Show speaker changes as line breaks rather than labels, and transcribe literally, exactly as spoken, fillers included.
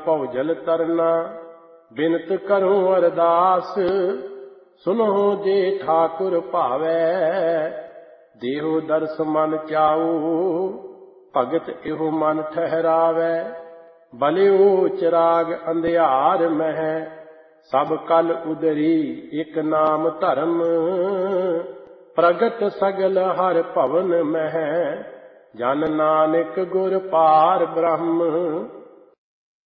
ਭਉਜਲ ਤਰਨਾ। ਬਿਨਤ ਕਰੂੰ ਅਰਦਾਸ ਸੁਨੋ ਜੇ ਠਾਕੁਰ ਭਾਵੈ। ਦੇਹੋ ਦਰਸ ਮਨ ਚਾਉ ਭਗਤ ਇਹੋ ਮਨ ਠਹਿਰਾਵੈ। ਬਲਿਓ ਚਿਰਾਗ ਅੰਧਿਆਰ ਮਹਿ ਸਭ ਕਲ ਉਦਰੀ ਇਕ ਨਾਮ ਧਰਮ। ਪ੍ਰਗਟ ਸਗਲ ਹਰ ਭਵਨ ਮਹਿ ਜਨ ਨਾਨਕ ਗੁਰ ਪਾਰ ਬ੍ਰਹਮ।